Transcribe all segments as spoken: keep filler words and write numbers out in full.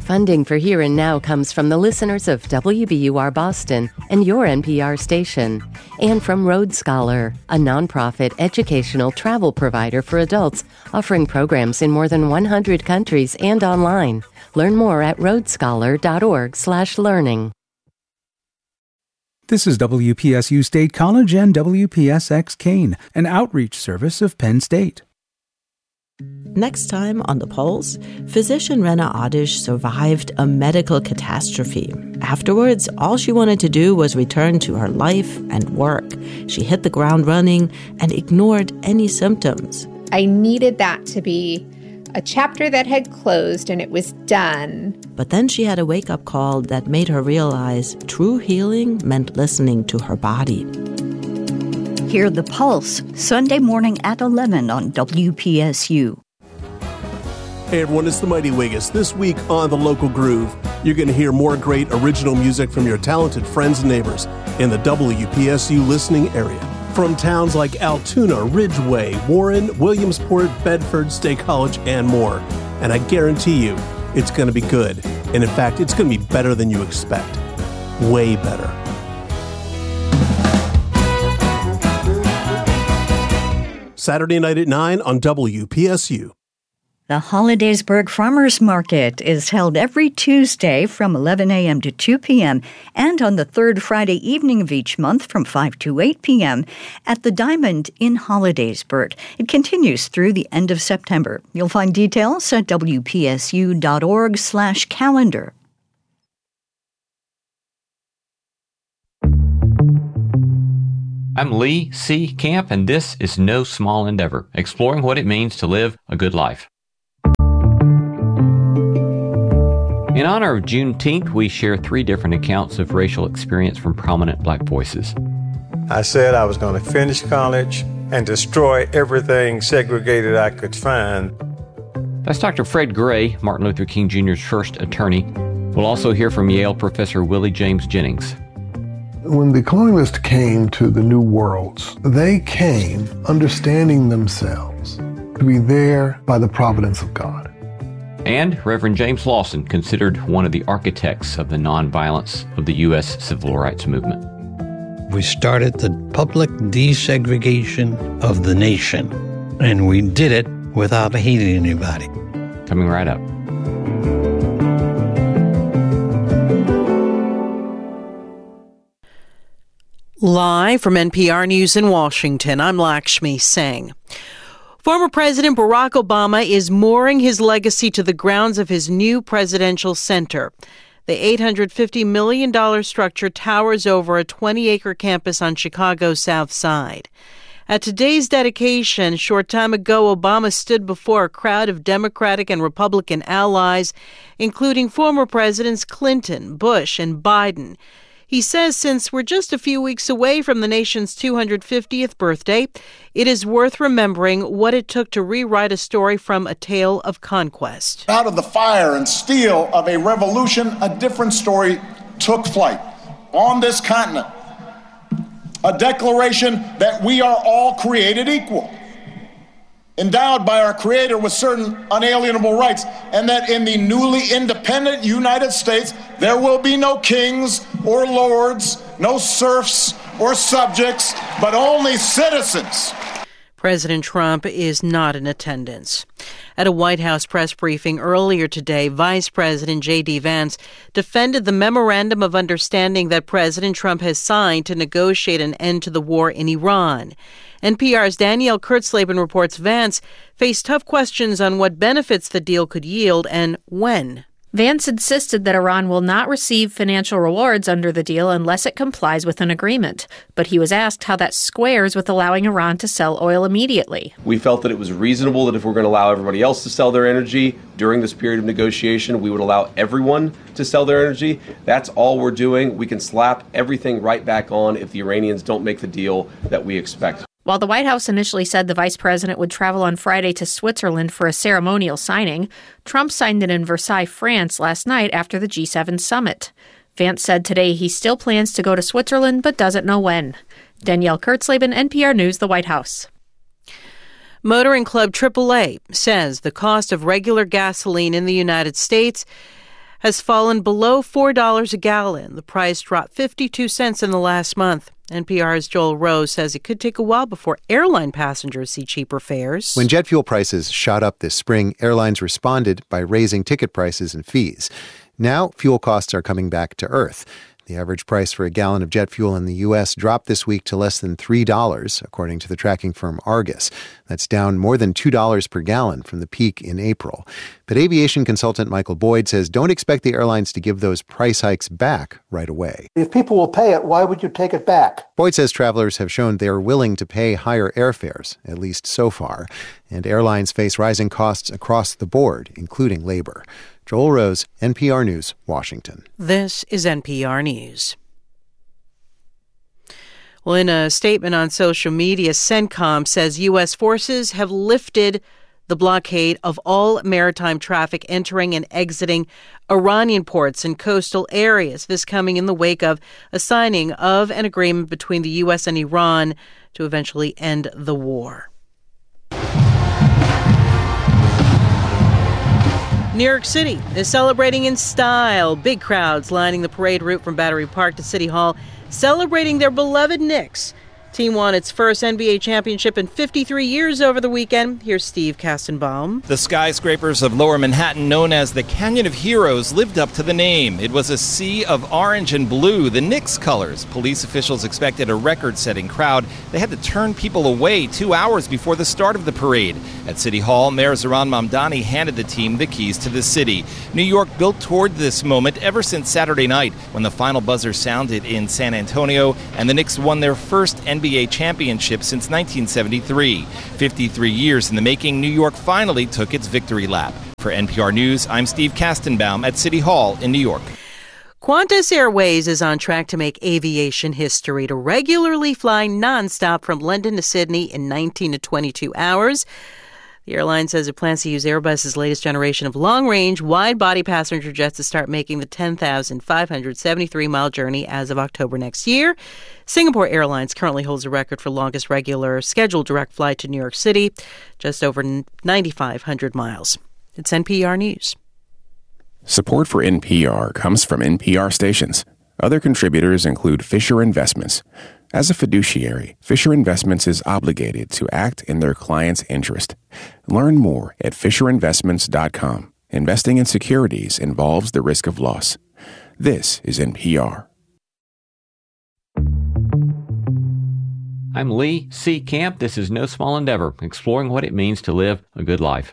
Funding for Here and Now comes from the listeners of W B U R Boston and your N P R station, and from Road Scholar, a nonprofit educational travel provider for adults offering programs in more than one hundred countries and online. Learn more at roadscholar.org slash learning. This is W P S U State College and W P S X Kane, an outreach service of Penn State. Next time on The Pulse, physician Rena Adish survived a medical catastrophe. Afterwards, all she wanted to do was return to her life and work. She hit the ground running and ignored any symptoms. I needed that to be a chapter that had closed and it was done. But then she had a wake-up call that made her realize true healing meant listening to her body. Hear The Pulse, Sunday morning at eleven on W P S U. Hey everyone, it's the Mighty Wiggis. This week on The Local Groove, you're going to hear more great original music from your talented friends and neighbors in the W P S U listening area. From towns like Altoona, Ridgeway, Warren, Williamsport, Bedford, State College, and more. And I guarantee you, it's going to be good. And in fact, it's going to be better than you expect. Way better. Saturday night at nine on W P S U. The Hollidaysburg Farmers Market is held every Tuesday from eleven a.m. to two p.m. and on the third Friday evening of each month from five to eight p.m. at the Diamond in Hollidaysburg. It continues through the end of September. You'll find details at W P S U dot org slash calendar. I'm Lee C. Camp, and this is No Small Endeavor, exploring what it means to live a good life. In honor of Juneteenth, we share three different accounts of racial experience from prominent black voices. I said I was going to finish college and destroy everything segregated I could find. That's Doctor Fred Gray, Martin Luther King Junior's first attorney. We'll also hear from Yale professor Willie James Jennings. When the colonialists came to the New Worlds, they came understanding themselves to be there by the providence of God. And Reverend James Lawson, considered one of the architects of the nonviolence of the U S civil rights movement. We started the public desegregation of the nation, and we did it without hating anybody. Coming right up. Live from N P R News in Washington, I'm Lakshmi Singh. Former President Barack Obama is mooring his legacy to the grounds of his new presidential center. The eight hundred fifty million dollars structure towers over a twenty-acre campus on Chicago's South Side. At today's dedication, a short time ago, Obama stood before a crowd of Democratic and Republican allies, including former Presidents Clinton, Bush, and Biden. He says since we're just a few weeks away from the nation's two hundred fiftieth birthday, it is worth remembering what it took to rewrite a story from a tale of conquest. Out of the fire and steel of a revolution, a different story took flight on this continent. A declaration that we are all created equal, endowed by our Creator with certain unalienable rights, and that in the newly independent United States, there will be no kings or lords, no serfs or subjects, but only citizens. President Trump is not in attendance. At a White House press briefing earlier today, Vice President J D. Vance defended the memorandum of understanding that President Trump has signed to negotiate an end to the war in Iran. N P R's Danielle Kurtzleben reports Vance faced tough questions on what benefits the deal could yield and when. Vance insisted that Iran will not receive financial rewards under the deal unless it complies with an agreement. But he was asked how that squares with allowing Iran to sell oil immediately. We felt that it was reasonable that if we're going to allow everybody else to sell their energy during this period of negotiation, we would allow everyone to sell their energy. That's all we're doing. We can slap everything right back on if the Iranians don't make the deal that we expect. While the White House initially said the vice president would travel on Friday to Switzerland for a ceremonial signing, Trump signed it in Versailles, France last night after the G seven summit. Vance said today he still plans to go to Switzerland but doesn't know when. Danielle Kurtzleben, N P R News, the White House. Motoring Club triple A says the cost of regular gasoline in the United States has fallen below four dollars a gallon. The price dropped fifty-two cents in the last month. N P R's Joel Rose says it could take a while before airline passengers see cheaper fares. When jet fuel prices shot up this spring, airlines responded by raising ticket prices and fees. Now, fuel costs are coming back to earth. The average price for a gallon of jet fuel in the U S dropped this week to less than three dollars, according to the tracking firm Argus. That's down more than two dollars per gallon from the peak in April. But aviation consultant Michael Boyd says don't expect the airlines to give those price hikes back right away. If people will pay it, why would you take it back? Boyd says travelers have shown they are willing to pay higher airfares, at least so far. And airlines face rising costs across the board, including labor. Joel Rose, N P R News, Washington. This is N P R News. Well, in a statement on social media, CENTCOM says U S forces have lifted the blockade of all maritime traffic entering and exiting Iranian ports and coastal areas. This coming in the wake of a signing of an agreement between the U S and Iran to eventually end the war. New York City is celebrating in style. Big crowds lining the parade route from Battery Park to City Hall, celebrating their beloved Knicks. Team won its first N B A championship in fifty-three years over the weekend. Here's Steve Kastenbaum. The skyscrapers of Lower Manhattan, known as the Canyon of Heroes, lived up to the name. It was a sea of orange and blue, the Knicks colors. Police officials expected a record-setting crowd. They had to turn people away two hours before the start of the parade. At City Hall, Mayor Zohran Mamdani handed the team the keys to the city. New York built toward this moment ever since Saturday night, when the final buzzer sounded in San Antonio, and the Knicks won their first N B A championship since nineteen seventy-three. fifty-three years in the making, New York finally took its victory lap. For N P R News, I'm Steve Kastenbaum at City Hall in New York. Qantas Airways is on track to make aviation history to regularly fly nonstop from London to Sydney in nineteen to twenty-two hours. The airline says it plans to use Airbus's latest generation of long-range, wide-body passenger jets to start making the ten thousand five hundred seventy-three mile journey as of October next year. Singapore Airlines currently holds a record for longest regular scheduled direct flight to New York City, just over nine thousand five hundred miles. It's N P R News. Support for N P R comes from N P R stations. Other contributors include Fisher Investments. As a fiduciary, Fisher Investments is obligated to act in their client's interest. Learn more at fisher investments dot com. Investing in securities involves the risk of loss. This is N P R. I'm Lee C. Camp. This is No Small Endeavor, exploring what it means to live a good life.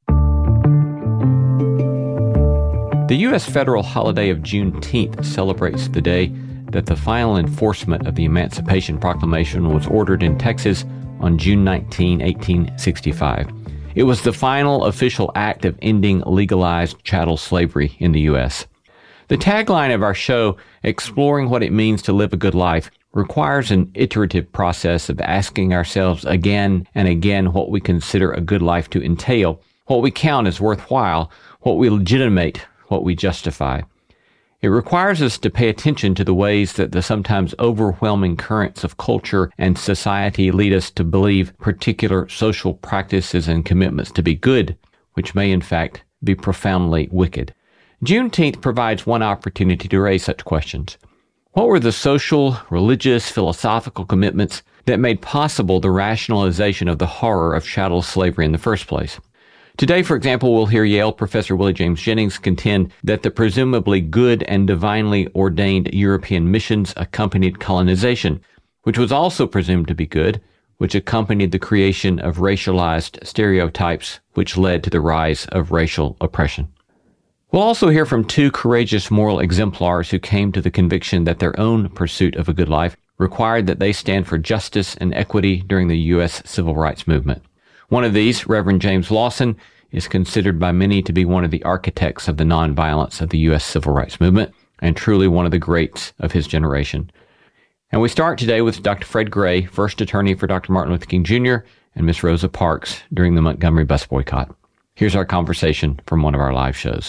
The U S federal holiday of Juneteenth celebrates the day that the final enforcement of the Emancipation Proclamation was ordered in Texas on June nineteenth, eighteen sixty-five. It was the final official act of ending legalized chattel slavery in the U S. The tagline of our show, Exploring What It Means to Live a Good Life, requires an iterative process of asking ourselves again and again what we consider a good life to entail, what we count as worthwhile, what we legitimate, what we justify. It requires us to pay attention to the ways that the sometimes overwhelming currents of culture and society lead us to believe particular social practices and commitments to be good, which may in fact be profoundly wicked. Juneteenth provides one opportunity to raise such questions. What were the social, religious, philosophical commitments that made possible the rationalization of the horror of chattel slavery in the first place? Today, for example, we'll hear Yale professor Willie James Jennings contend that the presumably good and divinely ordained European missions accompanied colonization, which was also presumed to be good, which accompanied the creation of racialized stereotypes, which led to the rise of racial oppression. We'll also hear from two courageous moral exemplars who came to the conviction that their own pursuit of a good life required that they stand for justice and equity during the U S civil rights movement. One of these, Reverend James Lawson, is considered by many to be one of the architects of the nonviolence of the U S civil rights movement, and truly one of the greats of his generation. And we start today with Doctor Fred Gray, first attorney for Doctor Martin Luther King Junior and Miss Rosa Parks during the Montgomery bus boycott. Here's our conversation from one of our live shows.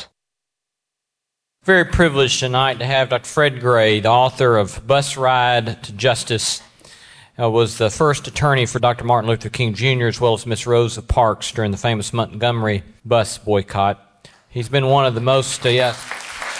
Very privileged tonight to have Doctor Fred Gray, the author of Bus Ride to Justice, uh, was the first attorney for Doctor Martin Luther King Junior as well as Miss Rosa Parks during the famous Montgomery bus boycott. He's been one of the most, uh, yes,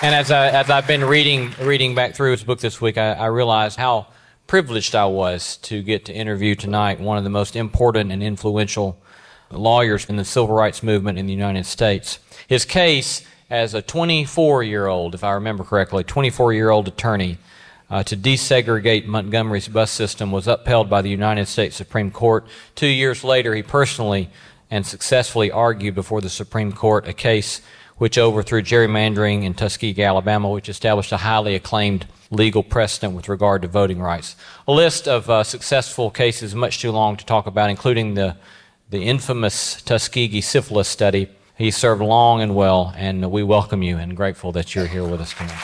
And as, I, as I've been reading reading back through his book this week, I, I realized how privileged I was to get to interview tonight one of the most important and influential lawyers in the civil rights movement in the United States. His case as a twenty-four-year-old, if I remember correctly, twenty-four-year-old attorney uh, to desegregate Montgomery's bus system was upheld by the United States Supreme Court. Two years later, he personally and successfully argued before the Supreme Court a case which overthrew gerrymandering in Tuskegee, Alabama, which established a highly acclaimed legal precedent with regard to voting rights. A list of uh, successful cases much too long to talk about, including the, the infamous Tuskegee syphilis study. He served long and well, and we welcome you and grateful that you're here with us tonight.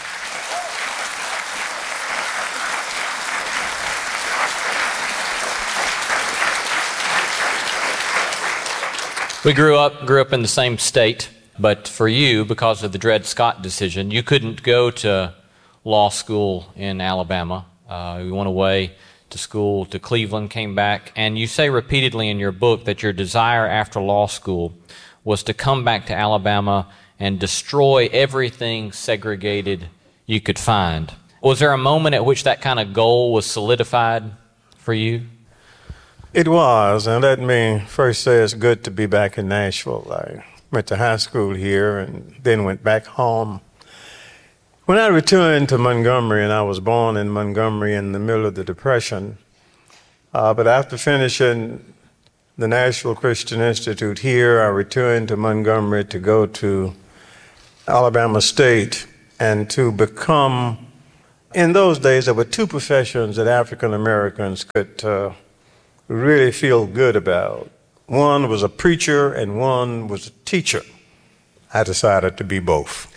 We grew up grew up in the same state, but for you, because of the Dred Scott decision, you couldn't go to law school in Alabama. Uh, you went away to school to Cleveland, came back, and you say repeatedly in your book that your desire after law school was to come back to Alabama and destroy everything segregated you could find. Was there a moment at which that kind of goal was solidified for you? It was, and let me first say it's good to be back in Nashville. I went to high school here and then went back home. When I returned to Montgomery, and I was born in Montgomery in the middle of the Depression, uh, but after finishing the Nashville Christian Institute here, I returned to Montgomery to go to Alabama State and to become, in those days there were two professions that African Americans could uh, really feel good about. One was a preacher and one was a teacher. I decided to be both.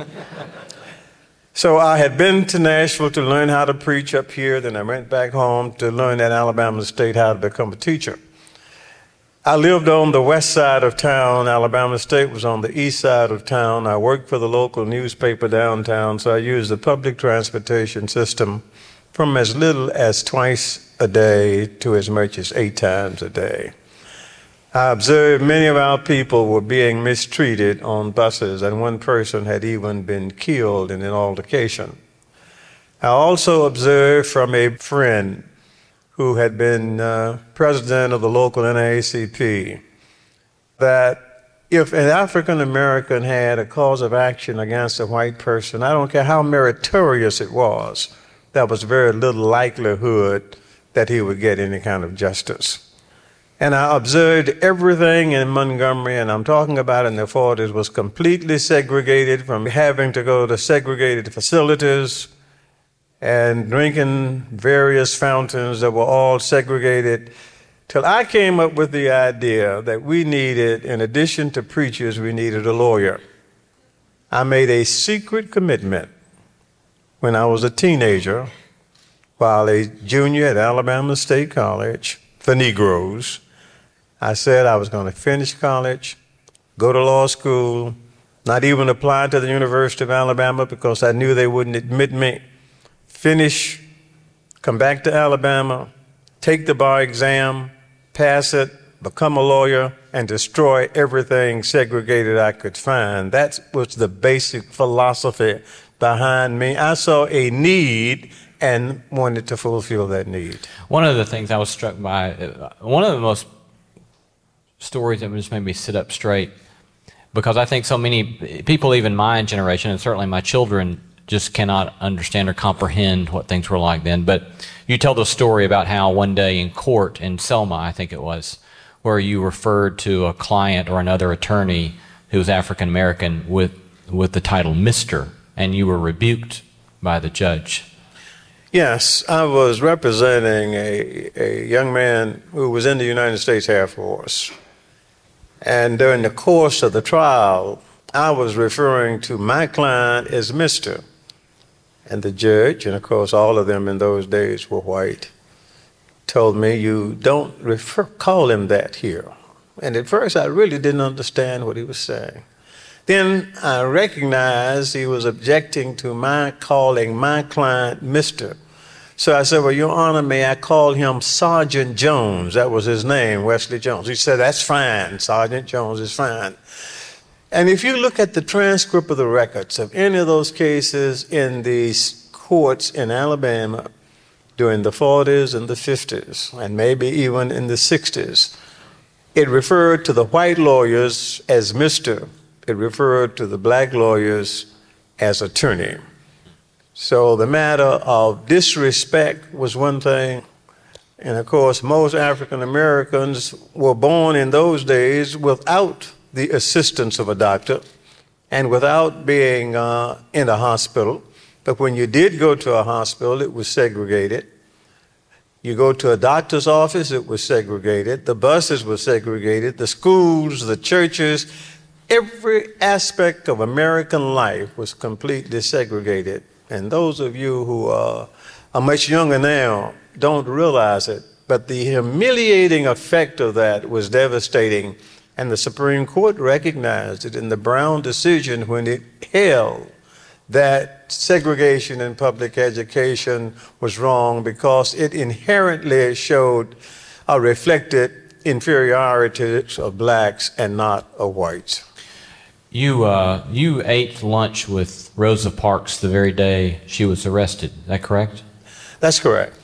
So I had been to Nashville to learn how to preach up here, then I went back home to learn at Alabama State how to become a teacher. I lived on the west side of town. Alabama State was on the east side of town. I worked for the local newspaper downtown, so I used the public transportation system from as little as twice a day to as much as eight times a day. I observed many of our people were being mistreated on buses, and one person had even been killed in an altercation. I also observed from a friend who had been uh, president of the local N double A C P that if an African American had a cause of action against a white person, I don't care how meritorious it was, there was very little likelihood that he would get any kind of justice. And I observed everything in Montgomery, and I'm talking about in the forties, was completely segregated, from having to go to segregated facilities and drinking various fountains that were all segregated, till I came up with the idea that we needed, in addition to preachers, we needed a lawyer. I made a secret commitment when I was a teenager, while a junior at Alabama State College for Negroes. I said I was going to finish college, go to law school, not even apply to the University of Alabama because I knew they wouldn't admit me, finish, come back to Alabama, take the bar exam, pass it, become a lawyer, and destroy everything segregated I could find. That was the basic philosophy behind me. I saw a need and wanted to fulfill that need. One of the things I was struck by, uh, one of the most stories that just made me sit up straight, because I think so many people, even my generation, and certainly my children, just cannot understand or comprehend what things were like then. But you tell the story about how one day in court in Selma, I think it was, where you referred to a client or another attorney who was African American with with the title Mister, and you were rebuked by the judge. Yes, I was representing a, a young man who was in the United States Air Force. And during the course of the trial, I was referring to my client as Mister And the judge, and of course all of them in those days were white, told me, you don't refer, call him that here. And at first I really didn't understand what he was saying. Then I recognized he was objecting to my calling my client Mister So I said, well, Your Honor, may I call him Sergeant Jones? That was his name, Wesley Jones. He said, that's fine. Sergeant Jones is fine. And if you look at the transcript of the records of any of those cases in these courts in Alabama during the forties and the fifties, and maybe even in the sixties, it referred to the white lawyers as Mister It referred to the black lawyers as attorney. So the matter of disrespect was one thing. And of course, most African Americans were born in those days without the assistance of a doctor and without being uh, in a hospital. But when you did go to a hospital, it was segregated. You go to a doctor's office, it was segregated. The buses were segregated. The schools, the churches, every aspect of American life was completely segregated. And those of you who are, are much younger now don't realize it, but the humiliating effect of that was devastating. And the Supreme Court recognized it in the Brown decision when it held that segregation in public education was wrong because it inherently showed or reflected inferiority of blacks and not of whites. You uh, you ate lunch with Rosa Parks the very day she was arrested. Is that correct? That's correct.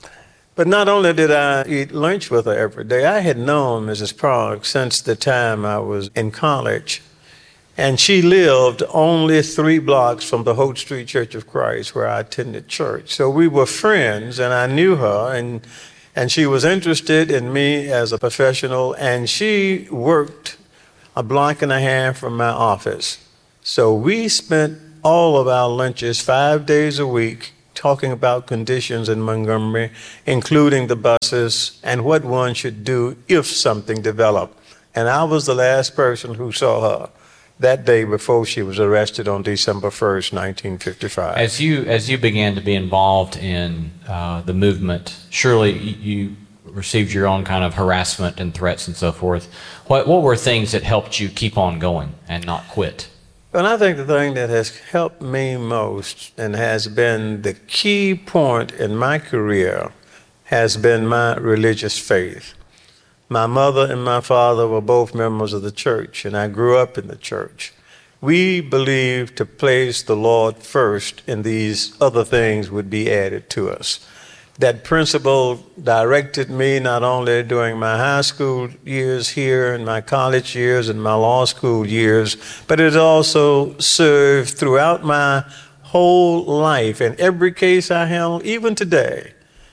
But not only did I eat lunch with her every day, I had known Missus Parks since the time I was in college. And she lived only three blocks from the Holt Street Church of Christ, where I attended church. So we were friends, and I knew her, and and she was interested in me as a professional, and she worked a block and a half from my office. So we spent all of our lunches five days a week talking about conditions in Montgomery, including the buses and what one should do if something developed. And I was the last person who saw her that day before she was arrested on December first, nineteen fifty-five. As you as you began to be involved in uh, the movement, surely you received your own kind of harassment and threats and so forth. What what were things that helped you keep on going and not quit? And I think the thing that has helped me most and has been the key point in my career has been my religious faith. My mother and my father were both members of the church, and I grew up in the church. We believed to place the Lord first, and these other things would be added to us. That principle directed me not only during my high school years here and my college years and my law school years, but it also served throughout my whole life. In every case I handled, even today,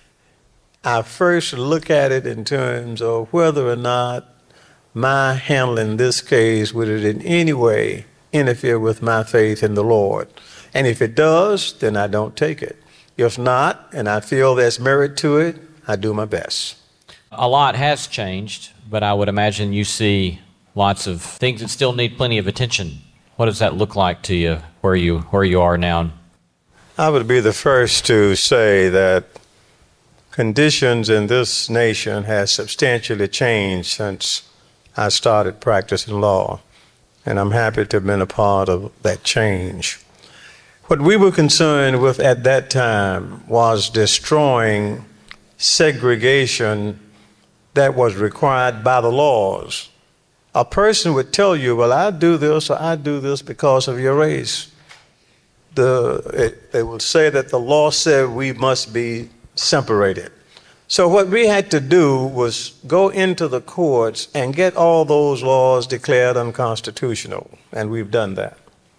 I first look at it in terms of whether or not my handling this case would it in any way interfere with my faith in the Lord. And if it does, then I don't take it. If not, and I feel there's merit to it, I do my best. A lot has changed, but I would imagine you see lots of things that still need plenty of attention. What does that look like to you, where you where you are now? I would be the first to say that conditions in this nation has substantially changed since I started practicing law, and I'm happy to have been a part of that change. What we were concerned with at that time was destroying segregation that was required by the laws. A person would tell you, well, I do this or I do this because of your race. The, it, they would say that the law said we must be separated. So what we had to do was go into the courts and get all those laws declared unconstitutional, and we've done that.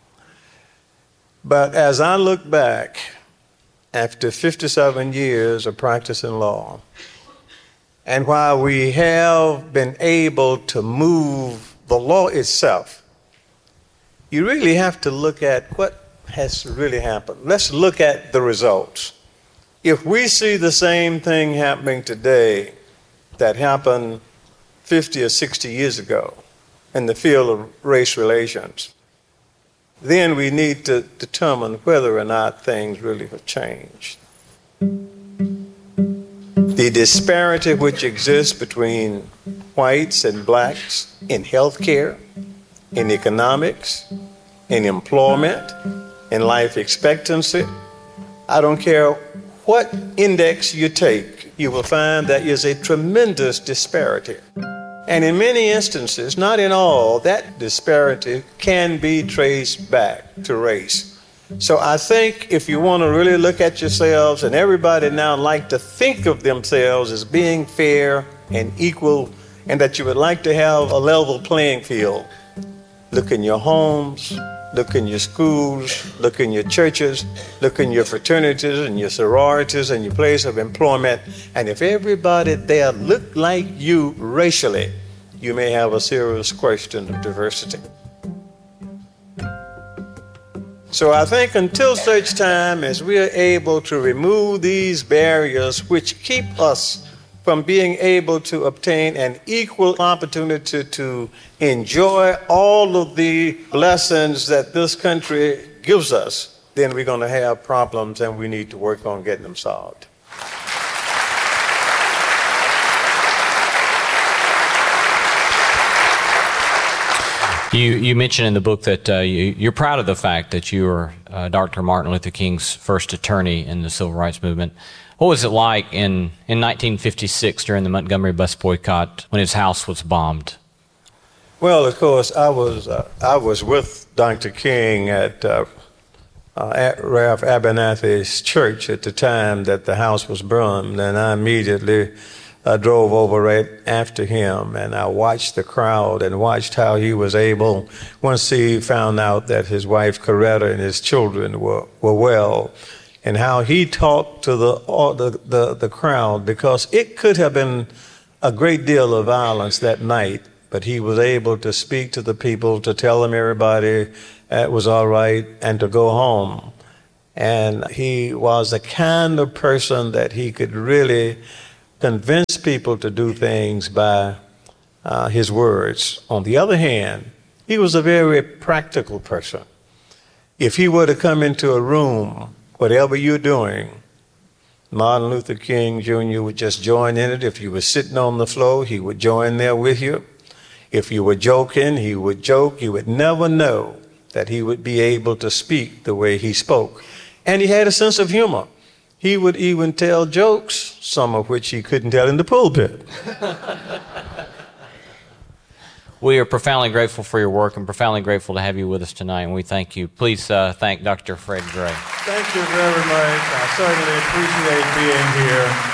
But as I look back, after fifty-seven years of practicing law, and while we have been able to move the law itself, you really have to look at what has really happened. Let's look at the results. If we see the same thing happening today that happened fifty or sixty years ago in the field of race relations, then we need to determine whether or not things really have changed. The disparity which exists between whites and blacks in health care, in economics, in employment, in life expectancy, I don't care what index you take, you will find there is a tremendous disparity. And in many instances, not in all, that disparity can be traced back to race. So I think if you want to really look at yourselves, and everybody now like to think of themselves as being fair and equal, and that you would like to have a level playing field, look in your homes, look in your schools, look in your churches, look in your fraternities and your sororities and your place of employment. And if everybody there looked like you racially, you may have a serious question of diversity. So I think until such time as we are able to remove these barriers which keep us from being able to obtain an equal opportunity to enjoy all of the blessings that this country gives us, then we're going to have problems and we need to work on getting them solved. You, you mentioned in the book that uh, you, you're proud of the fact that you were uh, Doctor Martin Luther King's first attorney in the Civil Rights Movement. What was it like in, in nineteen fifty-six during the Montgomery bus boycott when his house was bombed? Well, of course, I was uh, I was with Doctor King at, uh, uh, at Ralph Abernathy's church at the time that the house was burned, and I immediately uh, drove over right after him, and I watched the crowd and watched how he was able, once he found out that his wife Coretta and his children were, were well, and how he talked to the, uh, the, the, the crowd, because it could have been a great deal of violence that night, but he was able to speak to the people, to tell them everybody it was all right, and to go home. And he was the kind of person that he could really convince people to do things by uh, his words. On the other hand, he was a very practical person. If he were to come into a room, whatever you're doing, Martin Luther King Junior would just join in it. If you were sitting on the floor, he would join there with you. If you were joking, he would joke. You would never know that he would be able to speak the way he spoke. And he had a sense of humor. He would even tell jokes, some of which he couldn't tell in the pulpit. We are profoundly grateful for your work and profoundly grateful to have you with us tonight, and we thank you. Please uh, thank Doctor Fred Gray. Thank you very much. I certainly appreciate being here.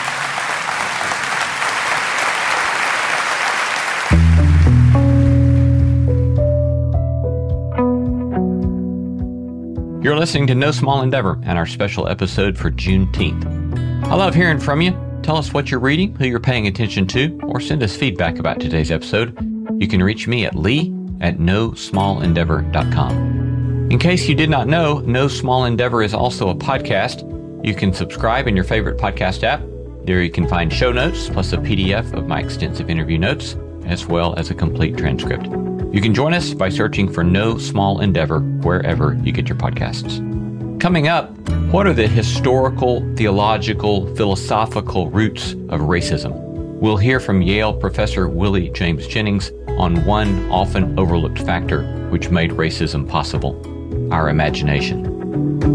You're listening to No Small Endeavor and our special episode for Juneteenth. I love hearing from you. Tell us what you're reading, who you're paying attention to, or send us feedback about today's episode. You can reach me at lee at no small endeavor dot com. In case you did not know, No Small Endeavor is also a podcast. You can subscribe in your favorite podcast app. There you can find show notes, plus a P D F of my extensive interview notes, as well as a complete transcript. You can join us by searching for No Small Endeavor wherever you get your podcasts. Coming up, what are the historical, theological, philosophical roots of racism? We'll hear from Yale professor Willie James Jennings on one often overlooked factor which made racism possible: our imagination.